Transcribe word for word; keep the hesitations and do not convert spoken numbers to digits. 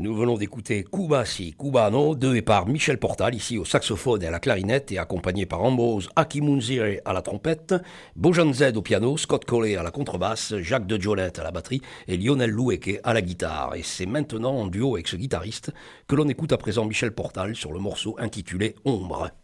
Nous venons d'écouter Cuba si Cubano, de et par Michel Portal, ici au saxophone et à la clarinette, et accompagné par Ambrose Akimunzire à la trompette, Bojan Z au piano, Scott Collet à la contrebasse, Jacques de Jolette à la batterie et Lionel Loueke à la guitare. Et c'est maintenant en duo avec ce guitariste que l'on écoute à présent Michel Portal sur le morceau intitulé Ombre.